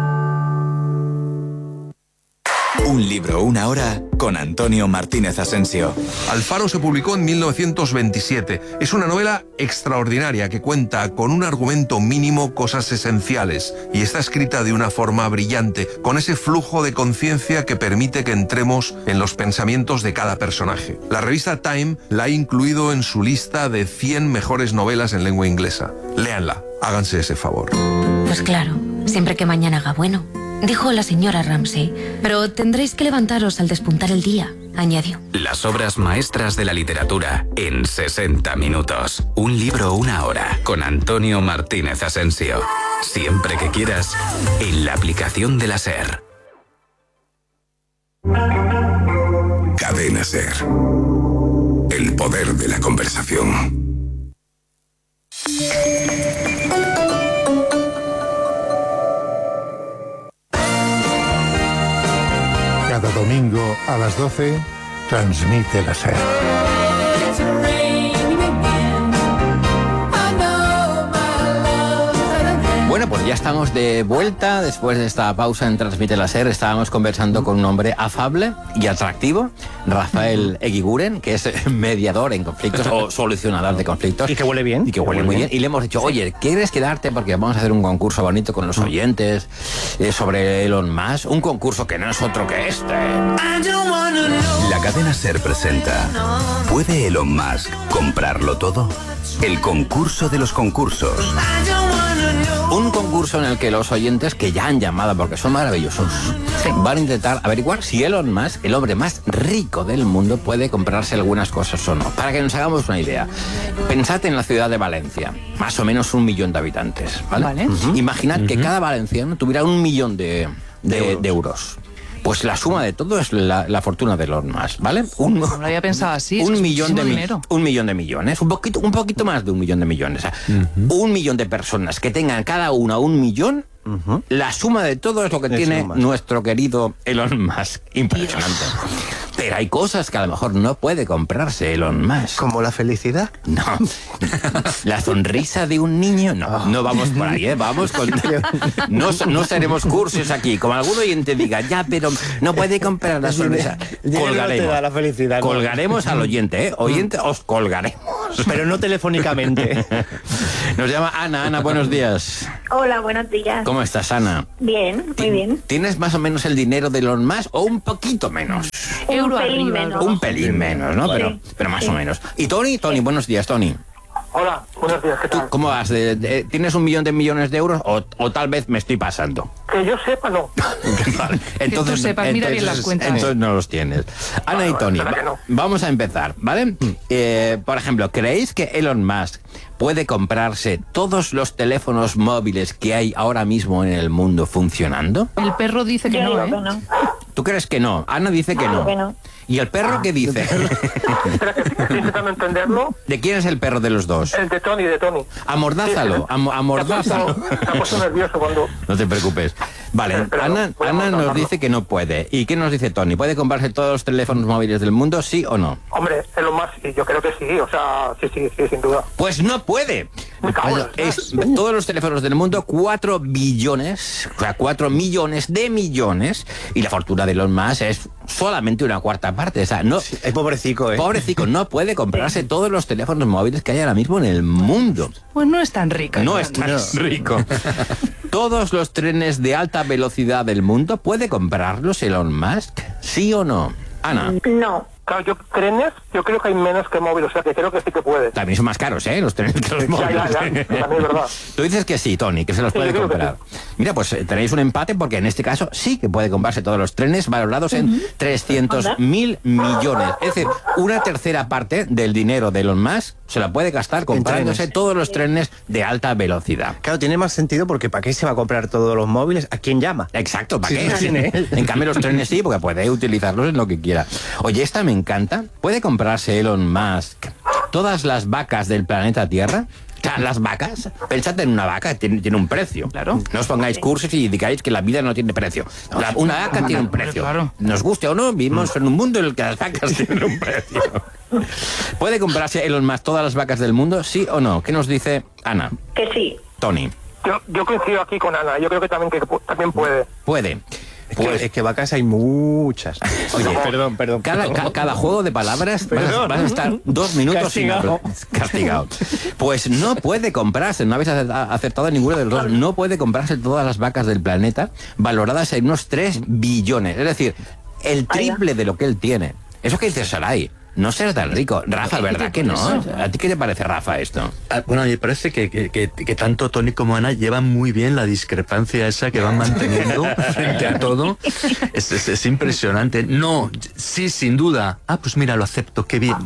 Un libro, una hora, con Antonio Martínez Asensio. Alfaro se publicó en 1927. Es una novela extraordinaria que cuenta con un argumento mínimo cosas esenciales y está escrita de una forma brillante, con ese flujo de conciencia que permite que entremos en los pensamientos de cada personaje. La revista Time la ha incluido en su lista de 100 mejores novelas en lengua inglesa. Léanla, háganse ese favor. Pues claro, siempre que mañana haga bueno, dijo la señora Ramsay, pero tendréis que levantaros al despuntar el día, añadió. Las obras maestras de la literatura en 60 minutos. Un libro, una hora, con Antonio Martínez Asensio. Siempre que quieras, en la aplicación de la SER. Cadena SER. El poder de la conversación. Cada domingo a las 12, transmite la SER. Bueno, pues ya estamos de vuelta después de esta pausa en Transmite la SER. Estábamos conversando con un hombre afable y atractivo, Rafael Eguiguren, que es mediador en conflictos o solucionador de conflictos. Y que huele bien. Y que huele muy bien. Y le hemos dicho, oye, ¿quieres quedarte? Porque vamos a hacer un concurso bonito con los oyentes sobre Elon Musk. Un concurso que no es otro que este. La cadena SER presenta ¿Puede Elon Musk comprarlo todo? El concurso de los concursos. Un concurso en el que los oyentes que ya han llamado, porque son maravillosos, van a intentar averiguar si Elon Musk, el hombre más rico del mundo, puede comprarse algunas cosas o no. Para que nos hagamos una idea, pensad en la ciudad de Valencia, más o menos 1 millón de habitantes, ¿vale? Imaginad que cada valenciano tuviera 1 millón de euros. Pues la suma de todo es la fortuna de Elon Musk, ¿vale? No lo había pensado así. Un millón de millones, un poquito más de 1 millón de millones. O sea, 1 millón de personas que tengan cada una 1 millón, la suma de todo es lo que tiene nuestro querido Elon Musk. Impresionante. Pero hay cosas que a lo mejor no puede comprarse Elon Musk. ¿Como la felicidad? No. La sonrisa de un niño, no vamos por ahí, ¿eh? Vamos con... No seremos cursos aquí. Como algún oyente diga, ya, pero no puede comprar la sonrisa. Colgaremos. No te da la felicidad, ¿no? Colgaremos al oyente, ¿eh? Oyente, os colgaremos. Pero no telefónicamente. Nos llama Ana. Ana, buenos días. Hola, buenos días. ¿Cómo estás, Ana? Bien, muy bien. ¿Tienes más o menos el dinero de Elon Musk o un poquito menos? Un pelín menos. Un pelín menos, ¿no? Sí. Pero más o menos. ¿Y Tony? Tony, buenos días, Tony. Hola, buenos días, ¿qué tal? ¿Cómo vas? ¿Tienes 1 millón de millones de euros o tal vez me estoy pasando? Que yo sepa, no. Vale. Entonces, que tú sepas, mira bien las cuentas. Entonces no los tienes. Ana y Tony, vamos a empezar, ¿vale? Por ejemplo, ¿creéis que Elon Musk puede comprarse todos los teléfonos móviles que hay ahora mismo en el mundo funcionando? El perro dice que no, ¿eh? ¿Tú crees que no? Ana dice que no. ¿Y el perro qué dice? Espera, que estoy intentando entenderlo. ¿De quién es el perro de los dos? El de Tony, Amordázalo, amordázalo. Me ha puesto nervioso cuando... No te preocupes. Vale, Ana nos dice que no puede. ¿Y qué nos dice Tony? ¿Puede comprarse todos los teléfonos móviles del mundo, sí o no? Hombre, es lo más, sí, yo creo que sí, o sea, sí, sin duda. Pues no puede. Todos los teléfonos del mundo, 4 billones, o sea, 4 millones de millones, y la fortuna de Elon Musk es solamente una cuarta parte. O sea, no, es pobrecico, ¿eh? Pobrecico, no puede comprarse todos los teléfonos móviles que hay ahora mismo en el mundo. Pues no es tan rico. No es tan rico. ¿Todos los trenes de alta velocidad del mundo puede comprarlos Elon Musk? ¿Sí o no? Ana. No. Claro, trenes, yo creo que hay menos que móviles, o sea, que creo que sí que puede. También son más caros, ¿eh? Los trenes que los móviles. Ya, también es verdad. Tú dices que sí, Tony, que se los puede comprar. Mira, pues tenéis un empate porque en este caso sí que puede comprarse todos los trenes valorados en 300.000 millones. Es decir, una tercera parte del dinero de Elon Musk se la puede gastar comprándose todos los trenes de alta velocidad. Claro, tiene más sentido porque ¿para qué se va a comprar todos los móviles? ¿A quién llama? Exacto, ¿para qué? En cambio los trenes sí, porque puede utilizarlos en lo que quiera. Oye, esta me encanta. ¿Puede comprarse Elon Musk todas las vacas del planeta Tierra? O sea, las vacas, pensad en una vaca, tiene un precio. Claro. No os pongáis cursos y digáis que la vida no tiene precio. Una vaca tiene un precio. Claro. Nos guste o no, vivimos en un mundo en el que las vacas tienen un precio. ¿Puede comprarse Elon Musk todas las vacas del mundo, sí o no? ¿Qué nos dice Ana? Que sí. Tony. Yo coincido aquí con Ana, yo creo que también puede. Puede. Pues es que vacas hay muchas. Oye, perdón. Cada juego de palabras vas a estar 2 minutos castigado. Pues no puede comprarse, no habéis acertado ninguno de los dos, no puede comprarse todas las vacas del planeta valoradas en unos 3 billones. Es decir, el triple de lo que él tiene. Eso que dice Sarai. No será tan rico. Rafa, ¿verdad que no? ¿A ti qué te parece, Rafa, esto? Bueno, a mí me parece que tanto Tony como Ana llevan muy bien la discrepancia esa que van manteniendo frente a todo. Es impresionante. No, sí, sin duda. Pues mira, lo acepto. Qué bien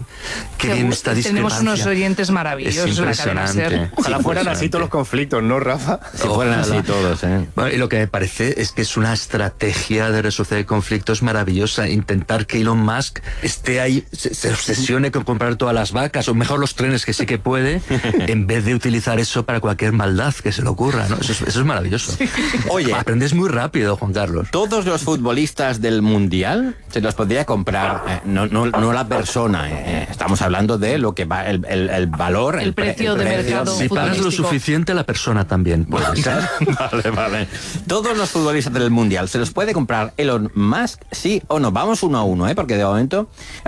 esta discrepancia. Tenemos unos oyentes maravillosos. Es impresionante. Ojalá fueran así todos los conflictos, ¿no, Rafa? Si fueran así todos, ¿eh? Bueno, y lo que me parece es que es una estrategia de resolución de conflictos maravillosa. Intentar que Elon Musk esté ahí, se obsesione con comprar todas las vacas, o mejor los trenes, que sí que puede, en vez de utilizar eso para cualquier maldad que se le ocurra, ¿no? Eso es maravilloso. Sí. Oye, aprendes muy rápido, Juan Carlos. Todos los futbolistas del Mundial se los podría comprar, no la persona, estamos hablando de lo que va, el valor, el precio de mercado. Si pagas lo suficiente, la persona también puede ser. Vale. Todos los futbolistas del Mundial, ¿se los puede comprar Elon Musk, sí o no? Vamos 1 a 1, porque de momento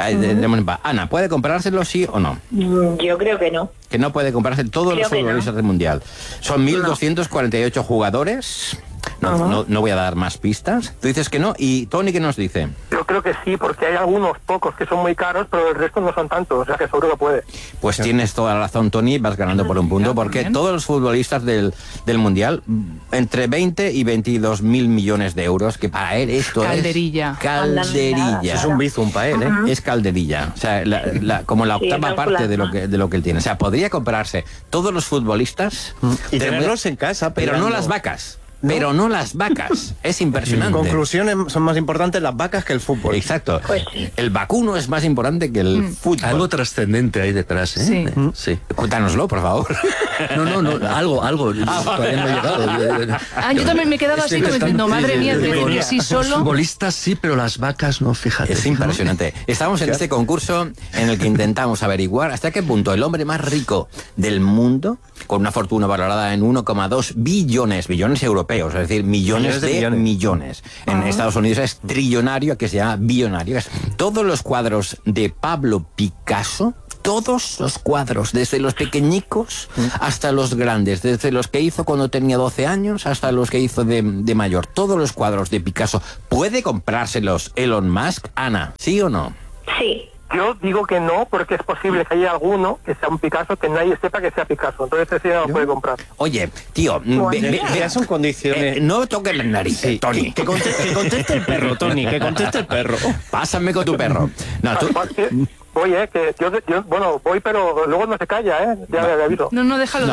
Ana, ¿puede comprárselo, sí o no? Yo creo que no. Que no puede comprarse todos los futbolistas del Mundial. Son 1.248 jugadores. No voy a dar más pistas. Tú dices que no. ¿Y Tony qué nos dice? Yo creo que sí, porque hay algunos pocos que son muy caros, pero el resto no son tantos, o sea que seguro que puede. Pues tienes toda la razón, Tony, vas ganando por un punto, porque todos los futbolistas del Mundial, entre 20 y 22.000 millones de euros, que para él esto calderilla. Es calderilla. Es un bizum para él, ¿eh? Es calderilla. O sea, como la octava parte de lo que él tiene. O sea, podría comprarse todos los futbolistas y tenerlos en casa, pero no las vacas. pero no las vacas. Es impresionante. Conclusiones, son más importantes las vacas que el fútbol. Exacto. Pues sí. El vacuno es más importante que el fútbol. Algo trascendente ahí detrás, ¿eh? Sí. Cuéntanoslo, por favor. No, algo. Todavía no he llegado. Yo también me he quedado así como diciendo, madre mía, que sí solo... Futbolistas sí, pero las vacas no, fíjate. Es impresionante. Estamos en este concurso en el que intentamos averiguar hasta qué punto el hombre más rico del mundo, con una fortuna valorada en 1,2 billones europeos, es decir, millones de millones. En Estados Unidos es trillonario, aquí se llama billonario. Todos los cuadros de Pablo Picasso, todos los cuadros, desde los pequeñicos hasta los grandes, desde los que hizo cuando tenía 12 años hasta los que hizo de mayor, todos los cuadros de Picasso, ¿puede comprárselos Elon Musk? Ana, ¿sí o no? Sí. Yo digo que no, porque es posible que haya alguno que sea un Picasso que nadie sepa que sea Picasso. Entonces ese ya lo puede comprar. Oye, tío, son condiciones. No toques la nariz, Tony. Que conteste el perro, Tony, que conteste el perro. Pásame con tu perro. No, tú... Voy, que yo, bueno, voy, pero luego no se calla, ya le aviso. No, déjalo.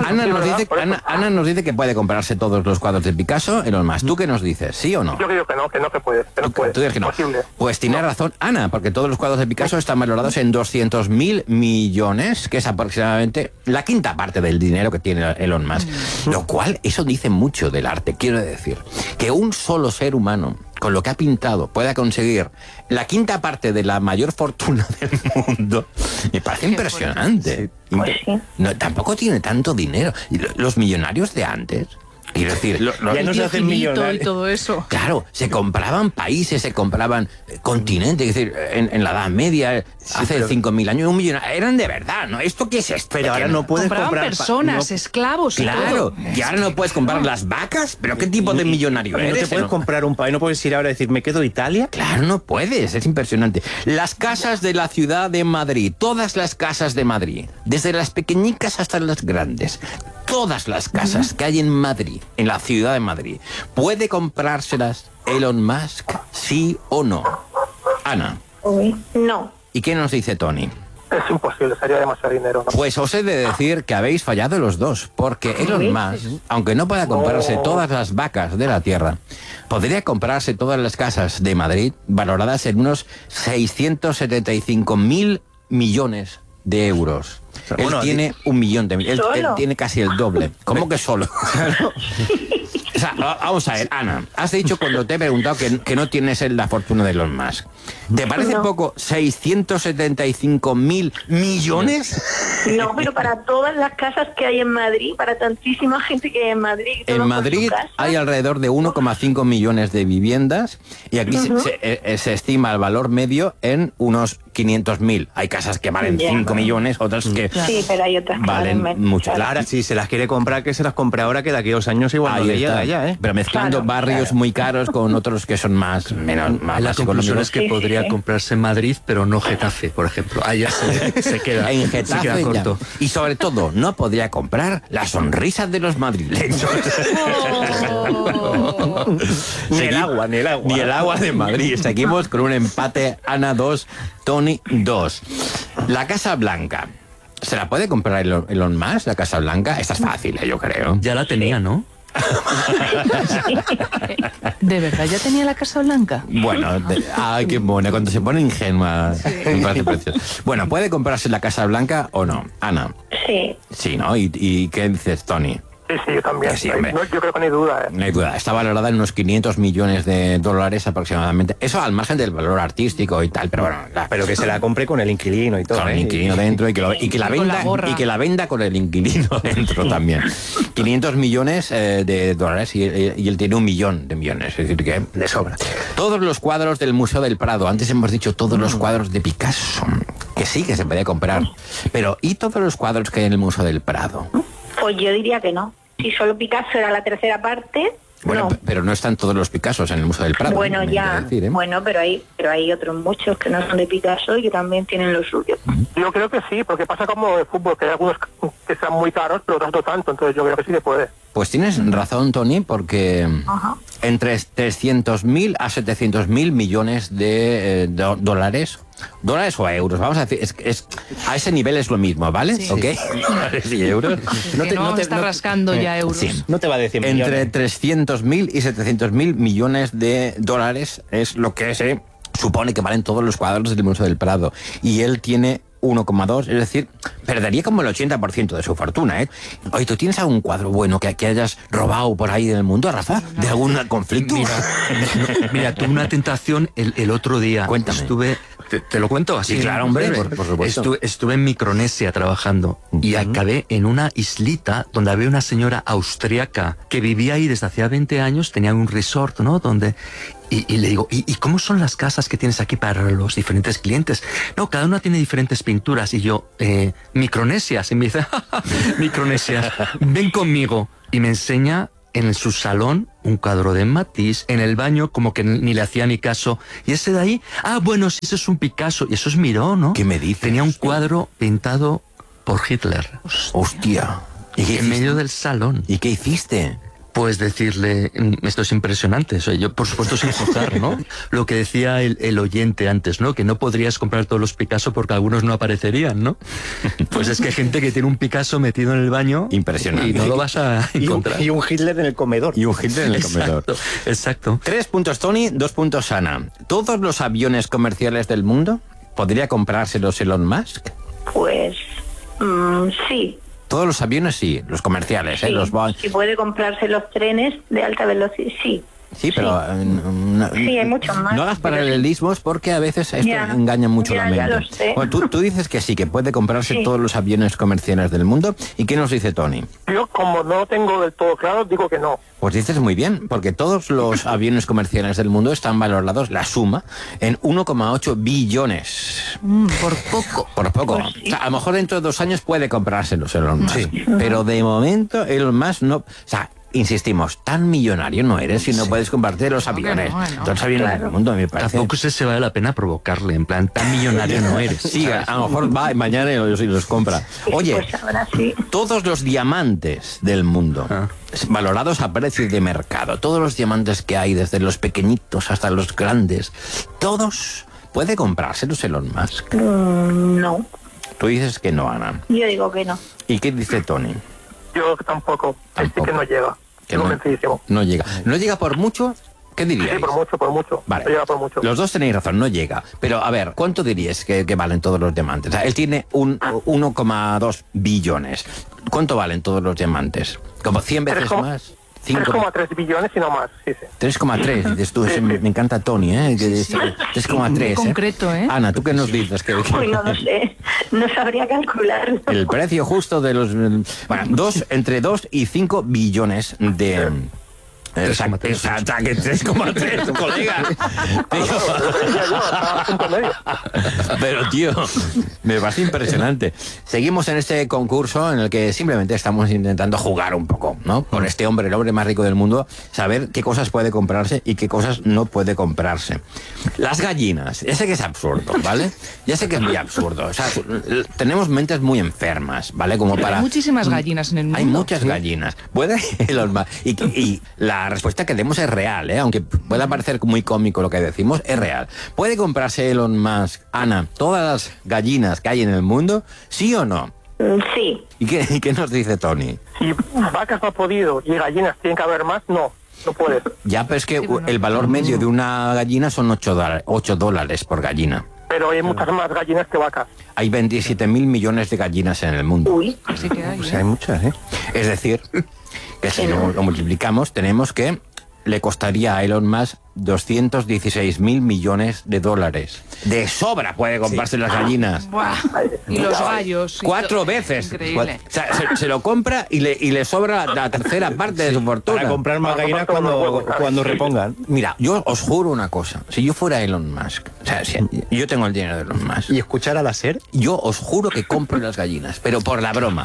Ana nos dice que puede comprarse todos los cuadros de Picasso, Elon Musk. ¿Tú qué nos dices? ¿Sí o no? Yo creo que no se puede, ¿Tú dices que no? Posible. Pues tiene razón Ana, porque todos los cuadros de Picasso están valorados en 200.000 millones, que es aproximadamente la quinta parte del dinero que tiene Elon Musk. Lo cual, eso dice mucho del arte. Quiero decir, que un solo ser humano, con lo que ha pintado, pueda conseguir la quinta parte de la mayor fortuna del mundo, me parece impresionante. No, tampoco tiene tanto dinero. Los millonarios de antes, quiero decir, ya no se hacen millonarios y todo eso. Claro, se compraban países, se compraban continentes, es decir, en la Edad Media, hace 5.000 años, un millonario, eran de verdad, ¿no? ¿Esto qué es esto? Pero ahora no puedes comprar personas, esclavos y claro, todo. Y ahora no puedes comprar las vacas, pero ¿qué tipo de millonario eres? No te puedes comprar un país, no puedes ir ahora a decir, ¿me quedo Italia? Claro, no puedes, es impresionante. Las casas de la ciudad de Madrid, todas las casas de Madrid, desde las pequeñicas hasta las grandes, todas las casas que hay en Madrid, en la ciudad de Madrid, ¿puede comprárselas Elon Musk, sí o no? Ana. No. ¿Y qué nos dice Tony? Es imposible, sería demasiado dinero, ¿no? Pues os he de decir que habéis fallado los dos, porque Elon Musk, aunque no pueda comprarse todas las vacas de la tierra, podría comprarse todas las casas de Madrid valoradas en unos 675.000 millones de euros. Él tiene 1 millón de millones. Él tiene casi el doble. ¿Cómo que solo? O sea, vamos a ver, Ana, has dicho cuando te he preguntado que no tienes la fortuna de Elon Musk. ¿Te parece poco 675.000 millones? No, pero para todas las casas que hay en Madrid, para tantísima gente que hay en Madrid. En Madrid hay alrededor de 1,5 millones de viviendas y aquí se estima el valor medio en unos 500.000. Hay casas que valen 5 millones, otras que sí, pero hay otras que valen mucho. Ahora, si se las quiere comprar, que se las compre ahora, que de aquí a 2 años igual no le llega ya, ¿eh? Pero mezclando barrios muy caros con otros que son más la conclusión es que podría comprarse en Madrid, pero no Getafe, por ejemplo. Ahí ya se queda, en Getafe se queda corto. Y sobre todo, no podría comprar las sonrisas de los madrileños. Ni el agua. Ni el agua de Madrid. Seguimos con un empate, Ana 2, Tony 2. La Casa Blanca. ¿Se la puede comprar Elon Musk, la Casa Blanca? Esta es fácil, yo creo. Ya la tenía, ¿no? ¿De verdad ya tenía la Casa Blanca? Bueno, ay, qué buena, cuando se pone ingenua. Me parece precioso. Bueno, ¿puede comprarse la Casa Blanca o no? Ana. Sí. Sí, ¿no? ¿Y qué dices, Tony? Sí, yo también. Sí, no, yo creo que no hay duda. No hay duda. Está valorada en unos 500 millones de dólares aproximadamente. Eso al margen del valor artístico y tal, pero bueno. Pero que se la compre con el inquilino y todo. Con el inquilino dentro y que la venda con el inquilino dentro también. 500 millones de dólares y él tiene 1 millón de millones. Es decir, que de sobra. Todos los cuadros del Museo del Prado. Antes hemos dicho todos los cuadros de Picasso. Que sí, que se podía comprar. Pero ¿y todos los cuadros que hay en el Museo del Prado? Pues yo diría que no. Si solo Picasso era la tercera parte, bueno, no. Pero no están todos los Picassos en el Museo del Prado. Bueno, ya, decir, ¿eh? Bueno, pero hay otros muchos que no son de Picasso y que también tienen lo suyo. Yo creo que sí, porque pasa como el fútbol, que hay algunos que sean muy caros, pero otros no tanto, entonces yo creo que sí que puede. Pues tienes razón, Tony, porque entre 300.000 a 700.000 millones de dólares o euros, vamos a decir, a ese nivel es lo mismo, ¿vale? Sí. ¿Ok? Dólares y euros. No te está rascando ya euros. Sí. No te va a decir Entre 300.000 y 700.000 millones de dólares es lo que se supone que valen todos los cuadros del Museo del Prado. Y él tiene 1,2, es decir, perdería como el 80% de su fortuna, ¿eh? Oye, ¿tú tienes algún cuadro bueno que hayas robado por ahí en el mundo, Rafa? ¿De algún conflicto? Mira, tuve una tentación el otro día. Cuéntame. ¿Te lo cuento así? Sí, claro, hombre, por supuesto. Estuve en Micronesia trabajando y acabé en una islita donde había una señora austriaca que vivía ahí desde hacía 20 años, tenía un resort, ¿no? Donde... Y le digo, ¿y cómo son las casas que tienes aquí para los diferentes clientes? No, cada una tiene diferentes pinturas. Y yo, Micronesias. Y me dice, Micronesias, ven conmigo. Y me enseña en su salón un cuadro de Matisse, en el baño como que ni le hacía ni caso. Y ese de ahí, bueno, sí, eso es un Picasso. Y eso es Miró, ¿no? ¿Qué me dices? Tenía un cuadro pintado por Hitler. Hostia. ¿Y en medio del salón. ¿Y qué hiciste? Pues decirle, esto es impresionante, o sea, yo por supuesto sin juzgar, ¿no? Lo que decía el oyente antes, ¿no? Que no podrías comprar todos los Picasso porque algunos no aparecerían, ¿no? Pues es que hay gente que tiene un Picasso metido en el baño. Impresionante. Y no lo vas a encontrar. Y un Hitler en el comedor. Exacto. 3 puntos Tony, 2 puntos Ana. ¿Todos los aviones comerciales del mundo podría comprárselos Elon Musk? Pues sí. Todos los aviones sí, los comerciales, Sí, los Boeing. si puede comprarse los trenes de alta velocidad, sí. Sí, pero Sí, hay muchos más. no hagas paralelismos porque a veces esto engaña mucho la mente. Ya lo sé. Bueno, tú dices que sí, que puede comprarse Sí. todos los aviones comerciales del mundo. ¿Y qué nos dice Tony? Yo, como no lo tengo del todo claro, digo que no. Pues dices muy bien, porque todos los aviones comerciales del mundo están valorados, la suma, en 1,8 billones. Por poco. Por poco. Pues sí. O sea, a lo mejor dentro de 2 años puede comprárselos Elon Musk. Pero de momento Elon Musk no... O sea, insistimos, tan millonario no eres si no puedes comprarte los aviones. Todos los aviones del mundo, me parece. Tampoco se vale la pena provocarle, en plan, tan millonario no eres. Sí, a lo mejor va mañana y los compra. Oye, Pues ahora sí. todos los diamantes del mundo, valorados a precios de mercado, todos los diamantes que hay, desde los pequeñitos hasta los grandes, todos, ¿puede comprárselos Elon Musk? No, Tú dices que no, Ana. yo digo que no. ¿Y qué dice Tony? Yo tampoco. Sí que no llega. Que no llega. ¿No llega por mucho? ¿Qué diríais? Sí, por mucho. Vale. No llega por mucho. Los dos tenéis razón, no llega. Pero, a ver, ¿cuánto diríais que valen todos los diamantes? O sea, él tiene 1,2 billones. ¿Cuánto valen todos los diamantes? ¿Como 100 veces más? 3,3 billones y no más, sí. 3,3, dices tú, me encanta Tony, ¿eh? 3,3, ¿eh? Concreto, ¿eh? Ana, ¿tú qué nos dices? Uy, no lo sé, no sabría calcularlo. El precio justo de los... Bueno, entre 2 y 5 billones de... 3,3, colega. Pero, tío, me parece impresionante. Seguimos en este concurso en el que simplemente estamos intentando jugar un poco, ¿no? Con este hombre, el hombre más rico del mundo, saber qué cosas puede comprarse y qué cosas no puede comprarse. Las gallinas, ya sé que es absurdo, ¿vale? Ya sé que es muy absurdo. O sea, tenemos mentes muy enfermas, ¿vale? Como Pero para... hay muchísimas gallinas en el mundo. Hay muchas gallinas. ¿Puede? Y la respuesta que demos es real, ¿eh? Aunque pueda parecer muy cómico lo que decimos, es real. ¿Puede comprarse Elon Musk, Ana, todas las gallinas que hay en el mundo? ¿Sí o no? Sí. ¿Y qué nos dice Tony? Si vacas no ha podido y gallinas tienen que haber más, no puede. Ya, pero es que el valor medio de una gallina son $8 por gallina. Pero hay muchas más gallinas que vacas. Hay 27.000 millones de gallinas en el mundo. Uy, así que hay, Pues hay muchas, ¿eh? Es decir, que si lo multiplicamos, tenemos que le costaría a Elon Musk 216.000 millones de dólares. De sobra puede comprarse las gallinas. Buah. Y los gallos. 4 veces. Increíble. O sea, se lo compra y le sobra la tercera parte de su fortuna. Para comprar más gallinas cuando repongan. Mira, yo os juro una cosa. Si yo fuera Elon Musk, o sea, si yo tengo el dinero de Elon Musk, ¿Y escuchar a la SER? yo os juro que compro las gallinas, pero por la broma.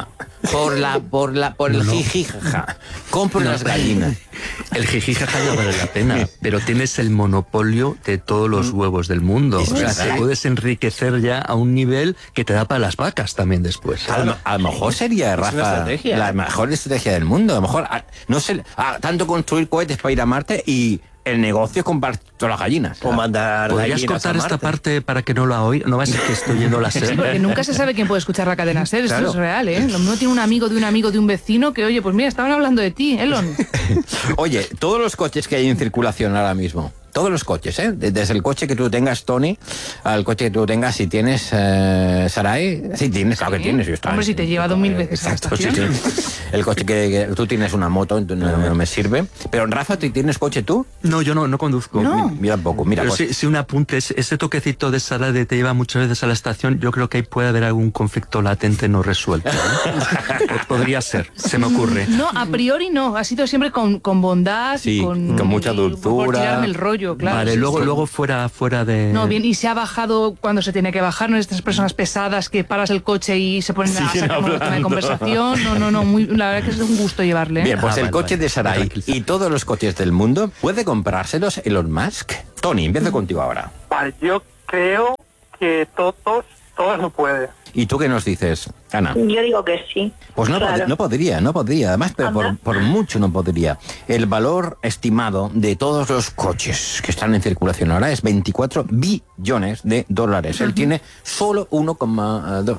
por el jijijaja. Compro unas gallinas. El jijijaja no vale la pena, pero tienes el monopolio de todos los huevos del mundo. O sea, te puedes enriquecer ya a un nivel que te da para las vacas también después. A lo mejor sería, Rafa, la mejor estrategia del mundo. A lo mejor, no sé, tanto construir cohetes para ir a Marte y el negocio es comprar todas las gallinas. O mandar ¿Podrías gallinas cortar a esta Marte? parte para que no la oiga? No va a ser que estoy yendo a la SER. Sí, porque nunca se sabe quién puede escuchar la cadena SER, Claro. esto es real, ¿eh? Lo mismo tiene un amigo de un vecino que, oye, pues mira, estaban hablando de ti, Elon. Oye, todos los coches que hay en circulación ahora mismo, todos los coches, desde el coche que tú tengas, Tony, al coche que tú tengas, si tienes, Sarai, sí tienes, claro que tienes. Hombre, si te lleva 2000 veces a la Exacto, sí, estación. sí. El coche que tú tienes una moto, entonces no me sirve. Pero Rafa, ¿tú tienes coche tú? No, yo no conduzco. Mira poco, mira. Pero Pues, sí un apunte, ese toquecito de Sara de te lleva muchas veces a la estación, yo creo que ahí puede haber algún conflicto latente no resuelto. Podría ser, se me ocurre. No, a priori no, ha sido siempre con bondad, Sí, con mucha por dulzura. tirarme el rollo, claro. Vale, sí, luego sí. fuera de... No, bien, y se ha bajado cuando se tiene que bajar, no estas personas pesadas que paras el coche y se ponen a sacar un tema de conversación. No, la verdad que es un gusto llevarle. bien, pues vale, el coche vale. de Sarai y todos los coches del mundo, ¿puede comprárselos Elon Musk? Tony, empiezo contigo ahora. Vale, yo creo que todos no puede. ¿Y tú qué nos dices, Ana? Yo digo que sí. Pues no, Claro. no podría, además, pero por mucho no podría. El valor estimado de todos los coches que están en circulación ahora es 24 billones de dólares. Él tiene solo 1,2.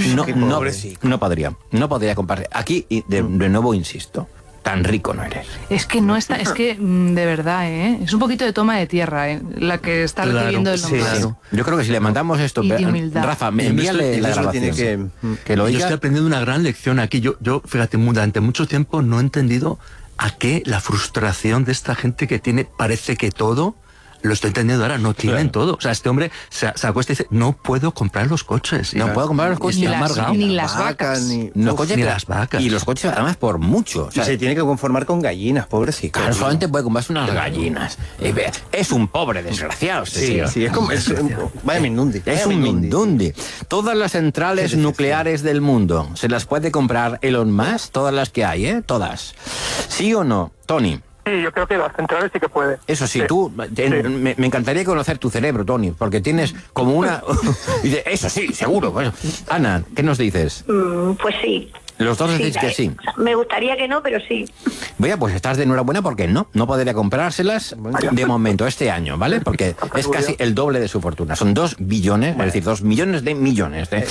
No podría comprarse. Aquí, y de nuevo insisto, tan rico no eres. Es que no está, es que de verdad, es un poquito de toma de tierra, la que está recibiendo el nombre. Claro. Yo creo que si le mandamos esto, Y de humildad. Rafa, envíale la grabación. Que lo Yo oiga. estoy aprendiendo una gran lección aquí. Yo fíjate, durante mucho tiempo no he entendido a qué la frustración de esta gente que tiene, parece que todo, lo estoy entendiendo ahora, no tienen todo. O sea, este hombre se acuesta y dice, no puedo comprar los coches. No puedo comprar los coches. Ni Está las- amargado. ni las vacas. Los coches, ni las vacas. Y los coches, además, por mucho. O sea, Y se tiene que conformar con gallinas, pobrecito. claro, solamente puede comprarse unas gallinas. Es un pobre desgraciado. este Sí, señor. sí, es como... vaya mindundi. Es un mindundi. Todas las centrales nucleares del mundo, ¿se las puede comprar Elon Musk? Todas las que hay, Todas. ¿Sí o no? Tony. Sí, yo creo que las centrales sí que puede. Eso sí, tú, me encantaría conocer tu cerebro, Tony, porque tienes como una... Dice, eso sí, seguro. Bueno. Ana, ¿qué nos dices? Pues sí. Los dos decís que sí. Me gustaría que no, pero sí. Vaya, pues estás de enhorabuena porque no podría comprárselas de momento este año, ¿vale? Porque es casi el doble de su fortuna. Son 2 billones, es decir, 2 millones de millones de...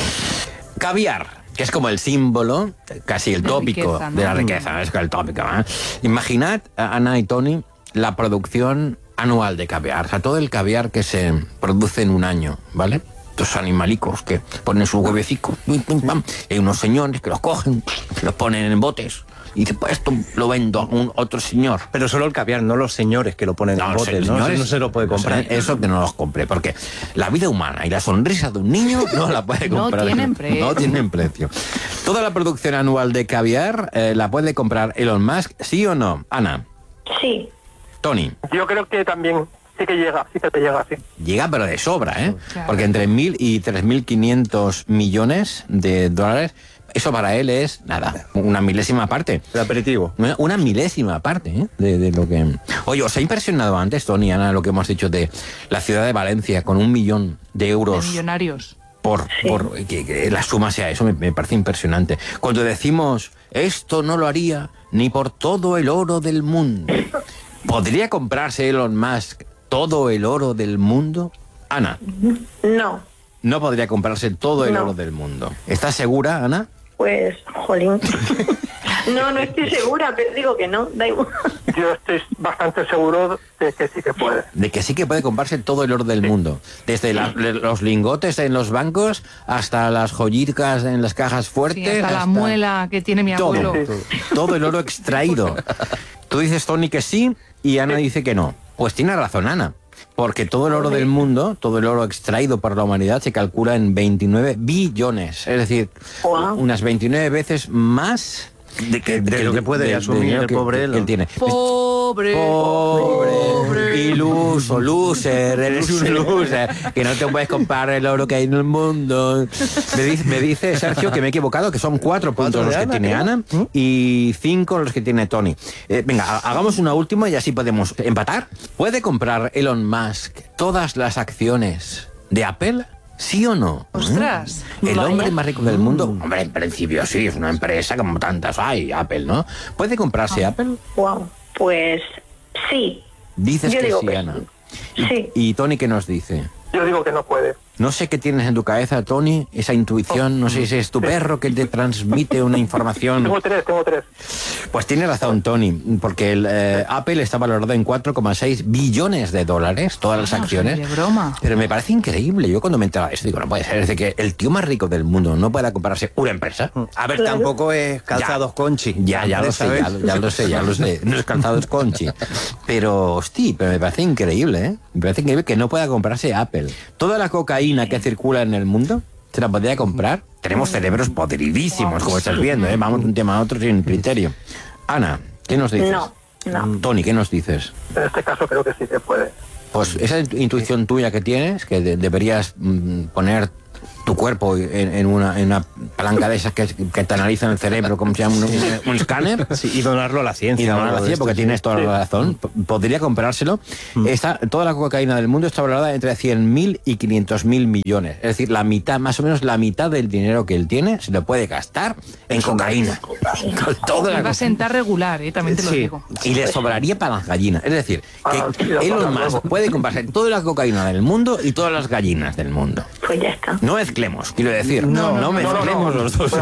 Caviar, que es como el símbolo, casi el tópico riqueza, ¿no? de la riqueza, es el tópico. Imaginad, Ana y Tony, la producción anual de caviar, o sea, todo el caviar que se produce en un año, ¿vale? Estos animalicos que ponen su huevecico, pim, pim, pam, y hay unos señores que los cogen, los ponen en botes, y dice, pues esto lo vendo a otro señor. Pero solo el caviar, no los señores que lo ponen en botes, ¿no? Eso no se lo puede comprar. Eso que no los compre, porque la vida humana y la sonrisa de un niño no la puede No comprar. tienen precio. No tienen precio. Toda la producción anual de caviar la puede comprar Elon Musk, ¿sí o no? Ana. Sí. Tony. Yo creo que también sí que llega, sí que te llega, sí. Llega, pero de sobra, Claro. Porque entre 1.000 y 3.500 millones de dólares, eso para él es, nada, una milésima parte. El aperitivo. Una milésima parte, de lo que... Oye, ¿os ha impresionado antes, Tony, Ana, lo que hemos dicho de la ciudad de Valencia con 1 millón de euros De millonarios. por que la suma sea eso? Me parece impresionante. Cuando decimos, esto no lo haría ni por todo el oro del mundo. ¿Podría comprarse Elon Musk todo el oro del mundo? Ana. No. No podría comprarse todo el No. oro del mundo. ¿Estás segura, Ana? Pues, jolín. No estoy segura, pero digo que no, da igual. Yo estoy bastante seguro de que sí que puede. De que sí que puede comprarse todo el oro del mundo. Desde los lingotes en los bancos hasta las joyicas en las cajas Sí, fuertes. hasta la muela que tiene mi todo, abuelo. todo el oro extraído. Tú dices, Tony, que sí, y Ana dice que no. Pues tiene razón, Ana. Porque todo el oro del mundo, todo el oro extraído por la humanidad se calcula en 29 billones. Es decir, Wow. unas 29 veces más de lo que puede asumir el pobre que él tiene. Pobre. Iluso, loser, eres un loser, que no te puedes comprar el oro que hay en el mundo. Me dice Sergio que me he equivocado, que son 4 puntos los que tiene Ana y 5 los que tiene Tony. Venga, hagamos una última y así podemos empatar. ¿Puede comprar Elon Musk todas las acciones de Apple? ¿Sí o no? ¡Ostras! El hombre más rico del mundo, hombre, en principio sí, es una empresa como tantas hay, Apple, ¿no? ¿Puede comprarse Apple? Wow, pues sí. Dices Yo que digo sí, que Ana. Sí. ¿Y Tony qué nos dice? Yo digo que no puede. No sé qué tienes en tu cabeza, Tony, esa intuición, no sé si es tu perro que te transmite una información. Tengo tres. Pues tiene razón, Tony, porque el Apple está valorado en 4,6 billones de dólares, todas las acciones. De broma. Pero me parece increíble. Yo cuando me enteraba de esto digo, no puede ser, es de que el tío más rico del mundo no pueda comprarse una empresa. A ver, tampoco es Calzados Conchi. Ya lo sé. No es Calzados Conchi. Pero, hostia, pero me parece increíble, ¿eh? Me parece increíble que no pueda comprarse Apple. Toda la cocaína que circula en el mundo, ¿se la podría comprar? Tenemos cerebros podridísimos, como estás viendo, ¿eh? Vamos de un tema a otro sin criterio. Ana, ¿qué nos dices? No. Tony, ¿qué nos dices? En este caso creo que sí se puede. Pues esa intuición tuya que tienes, que deberías poner tu cuerpo en una palanca de esas que te analizan el cerebro, como se llama, un escáner. Sí, y donarlo a la ciencia. Y donarlo a la ciencia, porque tienes toda la razón. Podría comprárselo. Toda la cocaína del mundo está valorada entre 100.000 y 500.000 millones. Es decir, la mitad, más o menos la mitad del dinero que él tiene se lo puede gastar en cocaína. Con toda Me va a sentar regular, también te lo digo. Y le sobraría para las gallinas. Es decir, que Elon Musk puede comprarse toda la cocaína del mundo y todas las gallinas del mundo. Pues ya está. No mezclemos, quiero decir. No mezclemos los dos.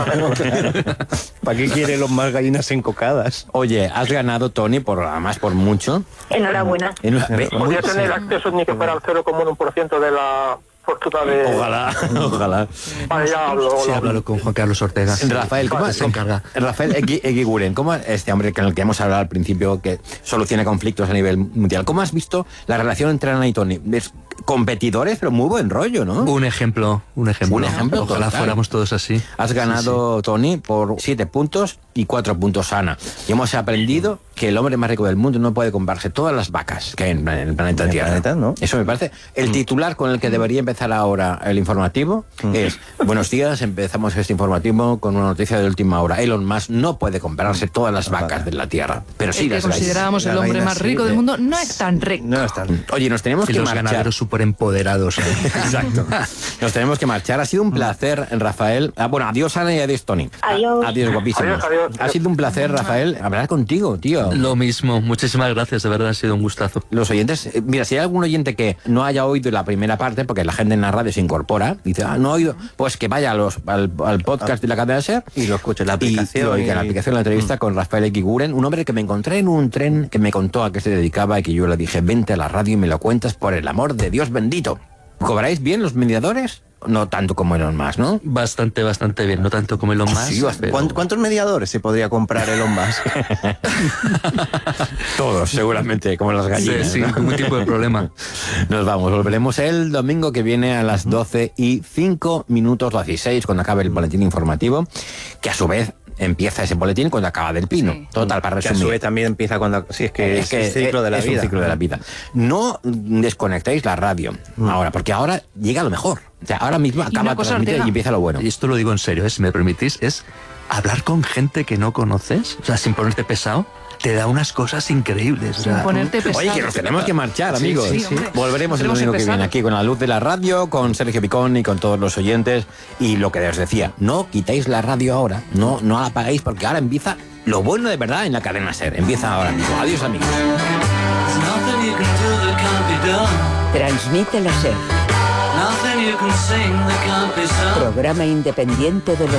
¿Para qué quiere los más gallinas encocadas? Oye, has ganado, Tony, además por mucho. Enhorabuena. Podría tener acceso ni que fuera al 0,1% de la fortuna de... Ojalá. Vale, ya hablo. Sí, háblalo con Juan Carlos Ortega. Rafael, ¿cómo se encarga? Rafael Eguiguren, ¿cómo este hombre con el que hemos hablado al principio, que soluciona conflictos a nivel mundial? ¿Cómo has visto la relación entre Ana y Tony? Es competidores, pero muy buen rollo, ¿no? Un ejemplo. Ojalá total. fuéramos todos así. Has ganado, Tony, por 7 puntos y 4 puntos, Ana. Y hemos aprendido que el hombre más rico del mundo no puede comprarse todas las vacas que hay en el planeta Tierra. ¿No? Eso me parece. El titular con el que debería empezar ahora el informativo es: buenos días, empezamos este informativo con una noticia de última hora. Elon Musk no puede comprarse todas las vacas de la Tierra, pero sí el que las considerábamos el hombre más rico del mundo no es tan rico. No es tan... Oye, nos tenemos que los marchar. ganaderos súper empoderados. Exacto. Nos tenemos que marchar. Ha sido un placer, Rafael. Bueno, adiós, Ana, y adiós, Tony. Adiós. Adiós, guapísimos. Adiós. Ha sido un placer, Rafael, hablar contigo, tío. Lo mismo. Muchísimas gracias, de verdad, ha sido un gustazo. Los oyentes, mira, si hay algún oyente que no haya oído la primera parte, porque la gente en la radio se incorpora, dice, no ha oído, pues que vaya al podcast de la cadena SER y lo escuche en la aplicación. Y lo oiga en la aplicación, la entrevista con Rafael Eguiguren, un hombre que me encontré en un tren, que me contó a qué se dedicaba y que yo le dije, vente a la radio y me lo cuentas por el amor de Dios bendito. ¿Cobráis bien los mediadores? No tanto como Elon Musk, ¿no? Bastante bien. No tanto como Elon Musk. Sí, pero... ¿Cuántos mediadores se podría comprar Elon Musk? Todos, seguramente, como las gallinas. Sí, sin ningún tipo de problema. Nos vamos, volveremos el domingo que viene a las 12:05, las 16, cuando acabe el boletín informativo, que a su vez empieza ese boletín cuando acaba Del Pino. Sí. Total, para resumir. Que a su vez también empieza cuando... Sí, es que es el ciclo de la vida. Es un ciclo de la vida. No desconectéis la radio ahora, porque ahora llega lo mejor. O sea, ahora mismo acaba de transmitir y empieza lo bueno. Y esto lo digo en serio, si me permitís, es hablar con gente que no conoces, o sea, sin ponerte pesado. Te da unas cosas increíbles. Sin ponerte pesado. Oye, que nos tenemos que marchar, amigos. Sí. Volveremos el domingo que viene aquí con la luz de la radio, con Sergio Picón y con todos los oyentes. Y lo que os decía, no quitéis la radio ahora, no la apaguéis, porque ahora empieza lo bueno de verdad en la cadena SER. Empieza ahora mismo. Adiós, amigos. Transmite la SER. Programa independiente de los